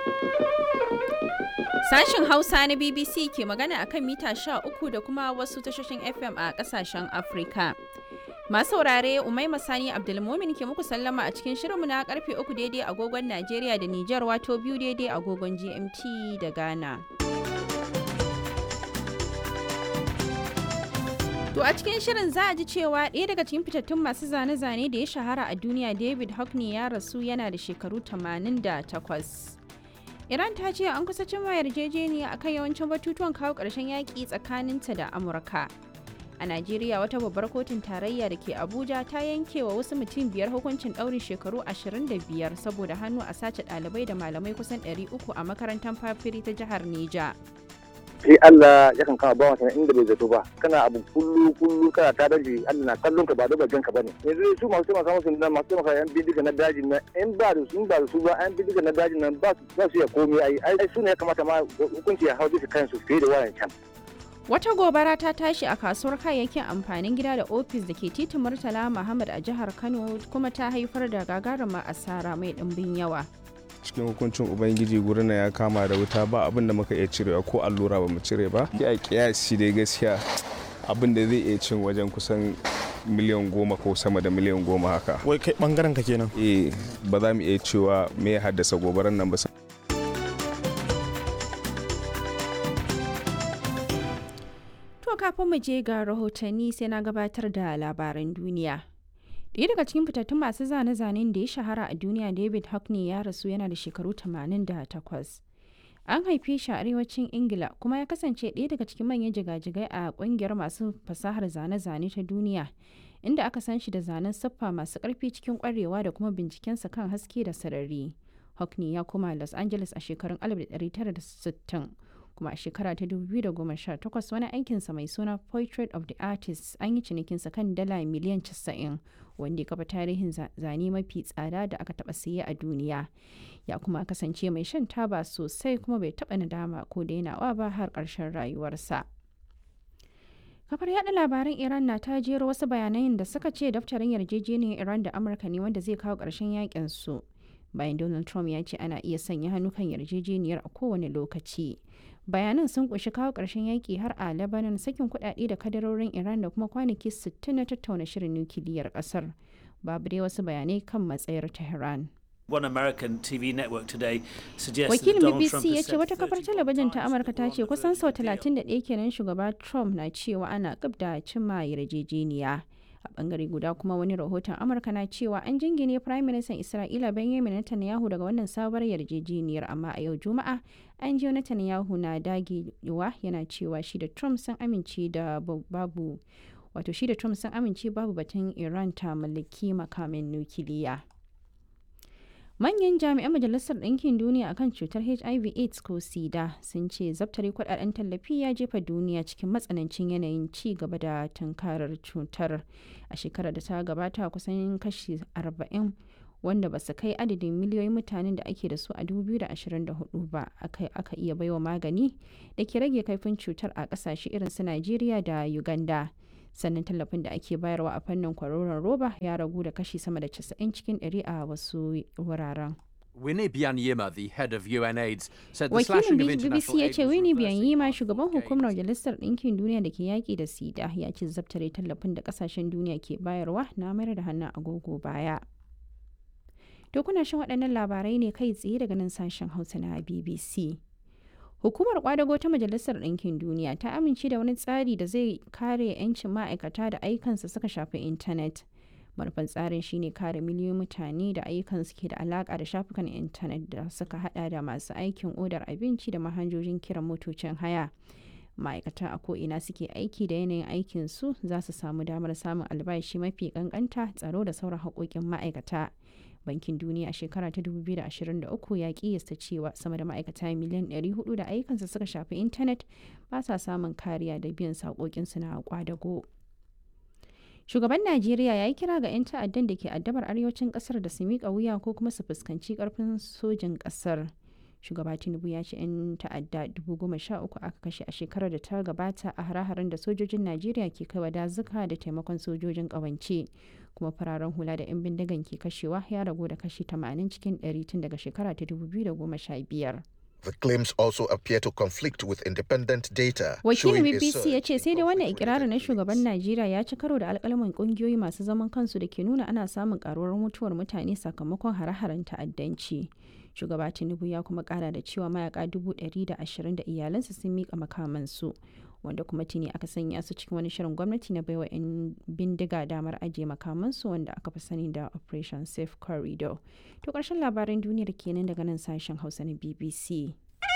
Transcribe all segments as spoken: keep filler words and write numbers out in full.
Sashen Hausa na B B C ke magana akan mita sha uku da kuma wasu tashoshin F M a kasashen Afrika. Masu saurare Umaima Sani Abdulmumin ke muku sallama a cikin shirinmu na karfe uku daidai agogon Najeriya da Nijar wato biyu daidai agogon G M T da Ghana. To a cikin shirin za a ji cewa ɗaya daga cikin fitattun masu zane-zane da ya shahara a duniya David Hockney ya rasu yana da shekaru tamanin da takwas. Iran ta ce an kusa cimma yarjejeniya akan yawancin batutuwan kawo ƙarshen yaƙi tsakaninta da Amurka. A Najeriya wata babbar kotun tarayya da ke Abuja ta yanke wa wasu mutum biyar hukuncin ɗaurin shekaru ashirin da biyar saboda hannu a sace ɗalibai da malamai kusan ɗari uku a makarantar Fafiri ta jihar Neja. sai Allah ya kan kama bawan sana inda bai zato ba kana abu kullu kullu kana ta daji Allah na kallon ka ba da bajan ka bane yanzu su masu taimaka musu nan masu taimaka yan bidiga na daji nan in ba da su ba da su ba yan bidiga na daji nan ba su ba su ya komai ai ai su ne ya kamata ma hukunci ya hau bisa kansu fiye da wayan can. Wata gobara ta tashi a kasuwar kayayyakin amfanin gida da ofis da ke titin Murtala Muhammad a jihar Kano kuma ta haifar da gagarumar asara mai ɗimbin yawa. Cikin hukuncin ubangiji gurin ya kama da wuta ba abin da muka iya cirewa ko allura ba mu cire ba ya kiyasi dai gaskiya abin da zai iya cin wajen kusan miliyan goma ko sama da miliyan goma haka. Wai kai bangaren ka kenan? Eh ba za mu iya cewa me ya haddasa gobarar nan ba. To kafin mu je ga rahotanni sai na gabatar da labaran duniya. Ɗaya daga cikin fitattun masu zane-zanen da ya shahara a duniya David Hockney ya rasu yana da shekaru tamanin da takwas. An haife shi a arewacin Ingila kuma ya kasance ɗaya daga cikin manyan jigajigai a ƙungiyar masu fasahar zane-zane ta duniya, inda aka san shi da zanen siffa masu ƙarfi cikin ƙwarewa da kuma bincikensa kan haske da sarari. Hockney ya koma Los Angeles a shekarun alif da ɗari tara da sittin. Kuma a shekara ta dubu biyu da goma sha takwas wani aikinsa mai suna Portrait of the Artist an yi cinikinsa kan dala miliyan casa'in, wanda ya kafa tarihin zane mafi tsada da aka taba siye a duniya. Ya kuma kasance mai shan taba sosai kuma bai taba nadama ko dainawa ba har ƙarshen rayuwarsa. Kafar yada labaran Iran na ta jero wasu bayanan da suka ce daftarin yarjejeniyar Iran da Amurka ne wanda zai kawo ƙarshen yakin su. Bayan Donald Trump ya ce ana iya sanya hannu kan yarjejeniyar a kowane lokaci. Bayanan sun kunshi kawo ƙarshen yaƙi har a Lebanon, sakin kuɗaɗe da kadarorin Iran da kuma kwanaki sittin na tattauna shirin nukiliyar ƙasar. Babu dai wasu bayanai kan matsayar Tehran. One American T V network today suggests Wakilin that Donald B B Trump C ya has ce said wata kafar thirty-one talabijin ta times Amurka ta ce that kusan sau the deal. talatin da ɗaya kenan shugaba Trump na cewa ana gab da cimma yarjejeniya. A bangare guda kuma wani rahoton Amurka na cewa an jingine Prime Minister Isra'ila Benjamin Netanyahu daga wannan sabuwar yarjejeniyar, amma a yau Juma'a an ji Netanyahu na dagewa yana cewa shi da Trump sun amince da babu wato shi da Trump sun amince babu batun Iran ta mallaki makamin nukiliya. Manyan jami'an Majalisar Ɗinkin Duniya akan cutar H I V AIDS ko SIDA sun ce zabtare kudaden tallafi ya jefa duniya cikin matsanancin yanayin ci gaba da tunkarar cutar. A shekarar da ta gabata kusan kashi arba'in wanda ba su kai adadin miliyoyin mutanen da ake da su a dubu biyu da ashirin da hudu ba aka, aka iya baiwa magani da ke rage kaifin cutar a ƙasashe irin su Najeriya da Uganda. Sannan tallafin da ake bayarwa a fannin kwaroron roba ya ragu da kashi sama da casa'in cikin ɗari a wasu wuraren. Winnie Byanyima, the head of U N AIDS, said the slashing Wakilin of B B international C ya aid ce was Winnie reversing Byanyima, harmful shugaban gains. hukumar Majalisar Ɗinkin Duniya da ke yaƙi da SIDA, ya ce zabtare tallafin da ƙasashen duniya ke bayarwa na mayar da hannun agogo baya. To kuna shan waɗannan labarai ne kai tsaye daga nan sashen Hausa na B B C. Hukumar kwadago ta Majalisar Ɗinkin Duniya ta amince da wani tsari da zai kare 'yancin ma'aikata da ayyukansu suka shafi intanet. Manufan tsarin shine kare miliyoyin mutane da ayyukansu ke da alaƙa da shafukan intanet da suka hada da masu aikin odar abinci da manhajojin kiran motocin haya. Ma'aikata a ko'ina suke aiki da yanayin aikinsu za su samu damar samun albashi mafi ƙanƙanta, tsaro da sauran haƙoƙin ma'aikata. Bankin Duniya a shekara ta dubu biyu da ashirin da uku ya kiyasta cewa sama da ma'aikata miliyan ɗari hudu da ayyukansu suka shafi intanet ba sa samun kariya da biyan saƙoƙinsu na kwadago. Shugaban Najeriya ya yi kira ga 'yan ta'addan da ke addabar arewacin ƙasar da su miƙa wuya ko kuma su fuskanci ƙarfin sojin ƙasar. Shugaba Tinubu ya ce 'yan ta'adda dubu goma sha uku aka kashe a shekarar da ta gabata a hare-haren da sojojin Najeriya ke kaiwa dazuka da taimakon sojojin ƙawance. Kuma fararen hula da 'yan bindigan ke kashewa ya ragu da kashi tamanin cikin ɗari tun daga shekara ta dubu biyu da goma sha biyar. The claims also appear to conflict with independent data. Wakilin B B C ya ce sai dai wannan ikirarin na shugaban Najeriya ya ci karo da alƙalaman ƙungiyoyi masu zaman kansu da ke nuna ana samun karuwar mutuwar mutane sakamakon hare-haren ta'addanci. Shugaba Tinubu ya kuma kara da cewa mayaka dubu ɗari da ashirin da iyalansu sun miƙa makamansu, wanda kuma tuni aka sanya su cikin wani shirin gwamnati na baiwa 'yan bindiga damar ajiye makamansu wanda aka fi sani da Operation Safe Corridor. To ƙarshen labaran duniyar kenan daga nan sashen Hausa na B B C.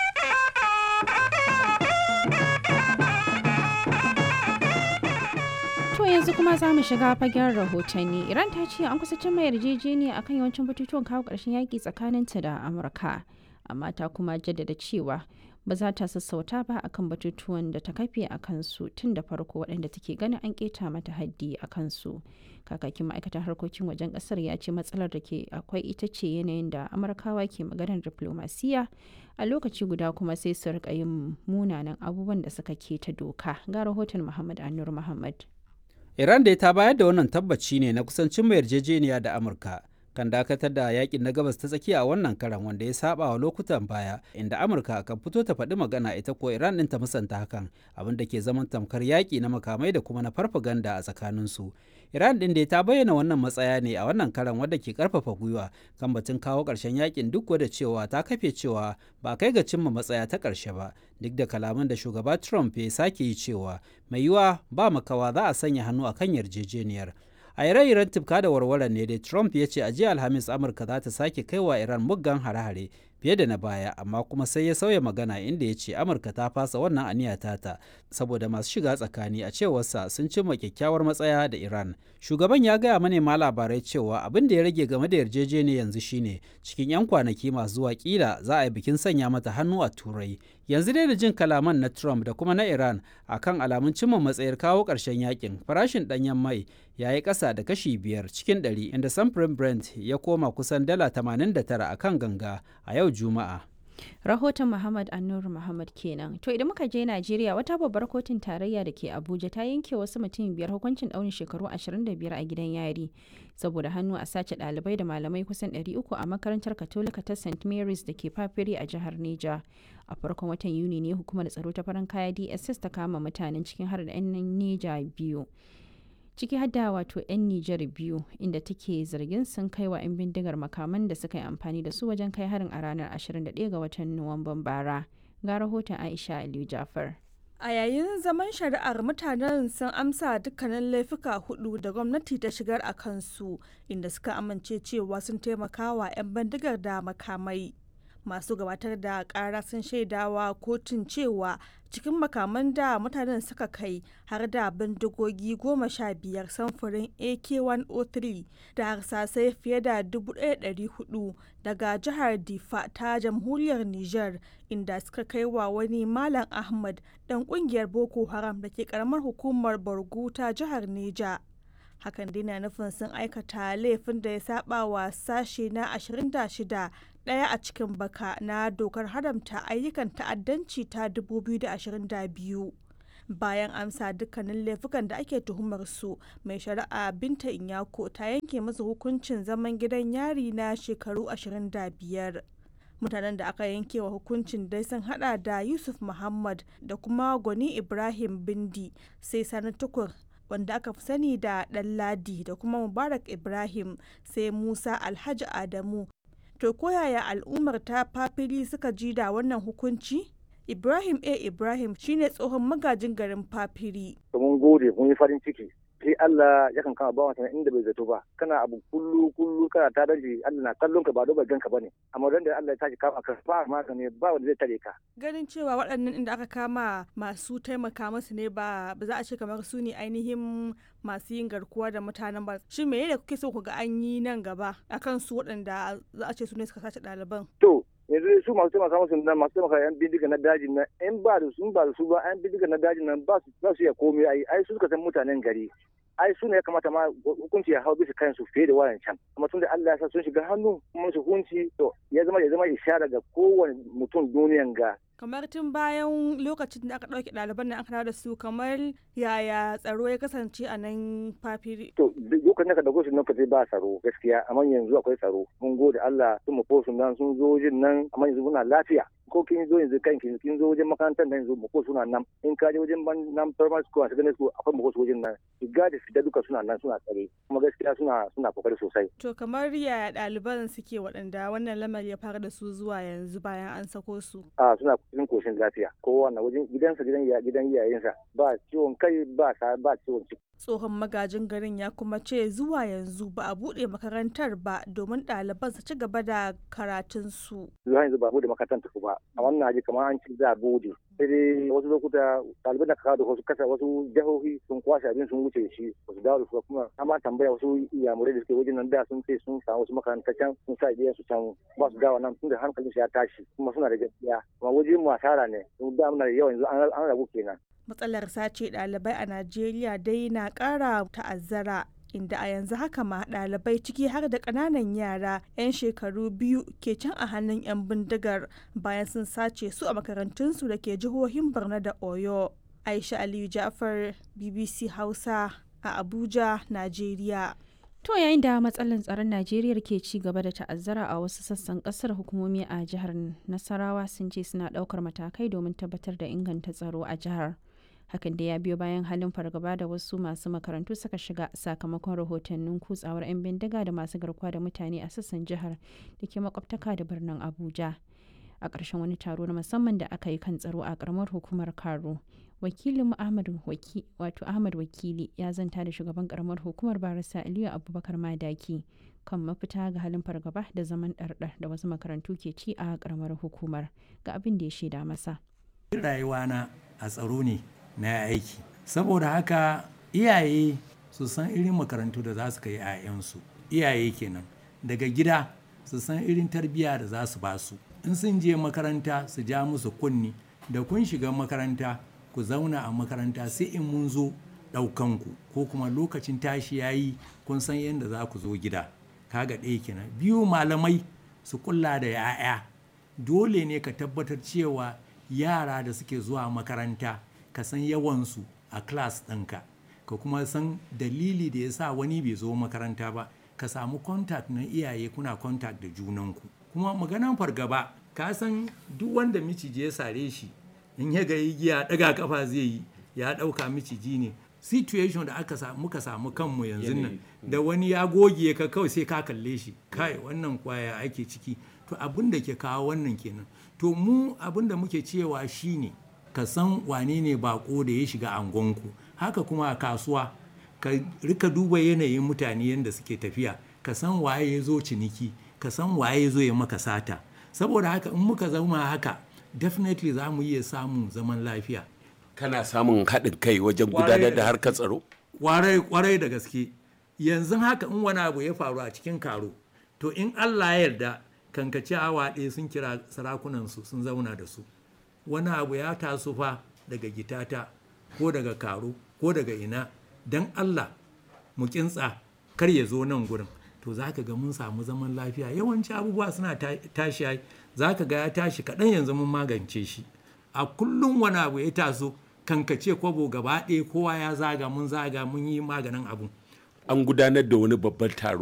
To yanzu kuma za mu shiga fagen rahotanni. Iran ta ce an kusa cimma yarjejeniya akan yawancin batutuwan kawo ƙarshen yaƙi tsakaninta da Amurka, amma ta kuma jaddada cewa ba za ta sassauta ba akan batutuwan da ta kafe a kansu tun da farko waɗanda take ganin an keta mata haddi a kansu. Kakakin ma'aikatar harkokin wajen ƙasar ya ce matsalar da ke akwai ita ce yanayin da Amurkawa ke maganar diplomasiya a lokaci guda kuma sai su rika yin munanan abubuwan da suka keta doka. Ga rahoton Muhammad Anur Muhammad. Iran da ta bayar da wannan tabbaci ne na kusancin mai yarjejeniya da Amurka kan dakatar da yakin na gabas ta tsakiya a wannan karan, wanda ya saba wa lokutan baya inda Amurka kan fito ta faɗi magana ita ko Iran ɗin ta musanta hakan, abin da ke zaman tamkar yaƙi na makamai da kuma na farfaganda a tsakaninsu. Iran ɗin da ta bayyana wannan matsaya ne a wannan karan wadda ke karfafa gwiwa kan batun kawo ƙarshen yakin, duk da cewa ta kafe cewa ba kai ga cimma matsaya ta ƙarshe ba, duk da kalaman da shugaba Trump ya sake yi cewa mai yiwa ba makawa za a sanya hannu a kan yarjejeniyar. A ire-iren tufka da warware ne dai Trump ya ce a jiya Alhamis Amurka za ta sake kai wa Iran muggan hare-hare fiye da na baya, amma kuma sai ya sauya magana inda ya ce Amurka ta fasa wannan aniya tata saboda masu shiga tsakani a cewarsa sun cimma kyakkyawar matsaya da Iran. Shugaban ya gaya manema labarai cewa abin da ya rage game da yarjejeniyar yanzu shine cikin 'yan kwanaki masu zuwa kila za a yi bikin sanya mata hannu a Turai. Yanzu dai da jin kalaman na Trump da kuma na Iran akan alamun cimma matsayar kawo ƙarshen yakin, farashin ɗanyen mai ya yi ƙasa da kashi biyar cikin ɗari, inda samfurin Brent ya koma kusan dala tamanin da tara a kan ganga a yau Juma'a. Rahoton Muhammad Annur Muhammad kenan. To idan muka je Najeriya, wata babbar kotun tarayya da ke Abuja ta yanke wasu mutum biyar hukuncin ɗaurin shekaru ashirin da biyar a gidan yari saboda hannu a sace ɗalibai da malamai kusan ɗari uku a makarantar Katolika ta Saint Mary's da ke Fafiri a jihar Neja. A farkon watan Yuni ne hukumar tsaro ta farin kaya D S S ta kama mutanen cikin har da 'yan Neja biyu. Ciki hadda wato 'yan Nijar biyu, inda take zargin sun kai wa 'yan bindigar makaman da suka yi amfani da su wajen kai harin a ranar ashirin da ɗaya ga watan Nuwamban bara. Ga rahoton Aisha Aliyu Jafar. A yayin zaman shari'ar, mutanen sun amsa dukkanin laifuka hudu da gwamnati ta shigar a kansu, inda suka amince cewa sun taimaka wa 'yan bindigar da makamai. Masu gabatar da kara sun shaidawa kotun cewa cikin makaman da mutanen suka kai har da bindigogi goma sha biyar samfurin A K one oh three da harsasai fiye da dubu ɗaya da ɗari hudu daga jihar Difa ta jamhuriyar Nijar, inda suka kai wa wani Malam Ahmad ɗan ƙungiyar Boko Haram da ke ƙaramar hukumar Borgu ta jihar Neja. Hakan dai na nufin sun aikata laifin da ya saba wa sashe na ashirin da shida ɗaya a cikin baka na dokar haramta ayyukan ta'addanci ta dubu biyu da ashirin da biyu. Bayan amsa dukkanin laifukan da ake tuhumar su, mai shari'a Binta Inyako ta yanke musu hukuncin zaman gidan yari na shekaru ashirin da biyar. Mutanen da aka yanke wa hukuncin dai sun hada da Yusuf Muhammad da kuma Gwani Ibrahim Bindi, sai Sani Tukur wanda aka fi sani da Ɗanladi, da kuma Mubarak Ibrahim, sai Musa Alhaji Adamu. To koyaya al'ummar ta Fafiri suka ji da wannan hukunci? Ibrahim A. Ibrahim shine tsohon magajin garin Fafiri. Mun gode, mun yi farin ciki. Sai Allah yakan kama bawan sana inda bai zato ba. Kana abu kullu kullu kana ta daji, Allah na kallon ka ba dobar ganka bane. Amma dan da Allah ya tashi kama ka ba ma ka ne ba wanda zai tare ka. Ganin cewa waɗannan inda aka kama masu taimaka musu ne, ba ba za a ce kamar su ne ainihin masu yin garkuwa da mutanen ba. Shin me da kuke so ku ga an yi nan gaba akan su waɗanda za a ce su ne suka sace ɗaliban? To yanzu su masu taimaka musu nan, masu taimaka yan bindiga na dajin nan, in ba da su ba da su ba yan bindiga na dajin nan ba su za su iya komai ai ai su suka san mutanen gari. ai su ne ya kamata ma hukunci ya hau bisa kansu fiye da wayancan amma tun da Allah ya sa sun shiga hannu kuma su hukunci to ya zama ya zama ishara ga kowane mutum duniyan ga. Kamar tun bayan lokacin da aka ɗauke ɗaliban nan aka dawo da su kamar yaya tsaro ya kasance a nan Fafiri. To lokacin da ka dauko su lokaci ba tsaro gaskiya amma yanzu akwai tsaro mun gode Allah sun mu fosu nan sun zo wajen nan amma yanzu muna lafiya. Ko kin zo yanzu kan kin zo wajen makarantar nan yanzu ko suna nan in ka je wajen nan primary school a secondary school akwai mu wajen nan shiga da fita duka suna nan suna tsare kuma gaskiya suna suna kokari sosai. To kamar yaya ɗaliban suke waɗanda wannan lamari ya fara da su zuwa yanzu bayan an sako su? A suna cikin koshin lafiya kowa na wajen gidansa gidan gidan iyayensa ba ciwon kai ba ba ciwon ciki. Tsohon magajin garin ya kuma ce zuwa yanzu ba a buɗe makarantar ba domin ɗaliban su ci gaba da karatunsu. Zuwa yanzu ba a buɗe makarantar ba a wannan haji kamar an ci za a buɗe. Sai dai wasu lokuta ɗaliban da kawo da wasu kasa wasu jihohi sun kwashe abin sun wuce shi wasu dawo da su kuma amma tambaya wasu iyamurai da suke wajen nan da sun ce sun samu wasu makarantar can sun sa iyayen su can ba su dawo nan tun da hankalin su ya tashi kuma suna da gaskiya kuma wajen mu asara ne sun da muna da yawa yanzu an rabu kenan. Matsalar sace ɗalibai a Najeriya dai na ƙara ta'azzara inda a yanzu haka ma ɗalibai ciki har da ƙananan yara 'yan shekaru biyu ke can a hannun 'yan bindigar bayan sun sace su a makarantunsu da ke jihohin Borno da Oyo. Aisha Aliyu Ja'far, B B C Hausa a Abuja, Najeriya. To yayin da matsalar tsaron Najeriya ke ci gaba da ta'azzara a wasu sassan kasar, hukumomi a jihar Nasarawa sun ce suna ɗaukar matakai domin tabbatar da inganta tsaro a jihar. Hakan da ya biyo bayan halin fargaba da wasu masu makarantu suka shiga sakamakon rahotannin kutsawar 'yan bindiga da masu garkuwa da mutane a sassan jihar da ke makwabtaka da birnin Abuja. A ƙarshen wani taro na musamman da aka yi kan tsaro a ƙaramar hukumar Karo, wakilin Ahmad Waki, wato Ahmad Wakili ya zanta da shugaban ƙaramar hukumar Barista Aliyu Abubakar Madaki kan mafita ga halin fargaba da zaman ɗarɗar da wasu makarantu ke ci a ƙaramar hukumar, ga abin da ya shaida masa. Rayuwana a tsaro ne na aiki, saboda haka iyaye su san irin makarantu da za su kai 'ya'yansu, iyaye kenan daga gida su san irin tarbiyya da za su ba su, in sun je makaranta su ja musu kunni da kun shiga makaranta ku zauna a makaranta sai in mun zo ɗaukanku ko kuma lokacin tashi yayi kun san yadda za ku zo gida. Kaga ɗaya kenan. Biyu, malamai su kulla da 'ya'ya, dole ne ka tabbatar cewa yara da suke zuwa makaranta ka san yawansu a class ɗinka, ka kuma san dalili da ya sa wani bai zo makaranta ba, ka samu contact na iyaye, kuna contact da junanku. Kuma maganan fargaba, ka san duk wanda miciji ya sare shi in ya ga igiya daga kafa zai yi ya ɗauka miciji ne. Situation da aka samu muka samu kanmu yanzu nan da wani ya goge ka kawai sai ka kalle shi, kai wannan kwaya ake ciki. To abin da ke kawo wannan kenan. To mu abin da muke cewa shine ka san wane ne bako da ya shiga angonku. Haka kuma a kasuwa ka rika duba yanayin mutane yadda suke tafiya, ka san waye ya zo ciniki, ka san waye ya zo ya maka sata. Saboda haka in muka zama haka definitely za mu iya samun zaman lafiya. Kana samun haɗin kai wajen gudanar da harkar tsaro? Kwarai kwarai da gaske. Yanzu haka in wani abu ya faru a cikin Karo, to in Allah ya yarda kankace awa ɗaya sun kira sarakunansu sun zauna da su. Wani abu ya taso fa daga Gitata ko daga Karo ko daga ina, dan Allah mu kintsa kar ya zo nan gurin. To za ka ga mun samu zaman lafiya. Yawanci abubuwa suna tashi, za ka ga ya tashi kaɗan yanzu mun magance shi. A kullum wani abu ya taso kankace kwabo gaba ɗaya kowa ya zaga mun zaga mun yi maganin abu. An gudanar da wani babban taro